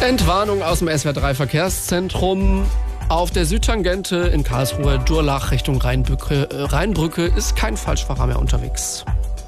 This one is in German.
Entwarnung aus dem SWR3 Verkehrszentrum. Auf der Südtangente in Karlsruhe Durlach Richtung Rheinbrücke ist kein Falschfahrer mehr unterwegs.